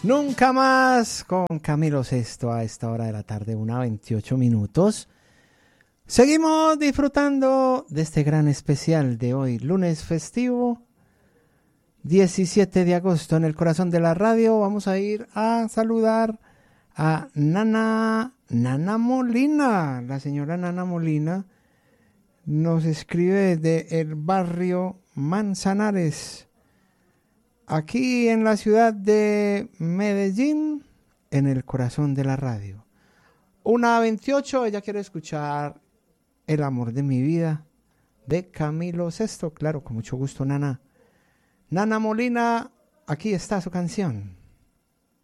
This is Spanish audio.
Nunca más con Camilo Sesto a esta hora de la tarde, 1:28. Seguimos disfrutando de este gran especial de hoy, lunes festivo, 17 de agosto. En el corazón de la radio vamos a ir a saludar a Nana Molina. La señora Nana Molina nos escribe desde el barrio Manzanares, aquí en la ciudad de Medellín, en el corazón de la radio. 1:28, ella quiere escuchar El amor de mi vida de Camilo Sesto. Claro, con mucho gusto, Nana. Nana Molina, aquí está su canción.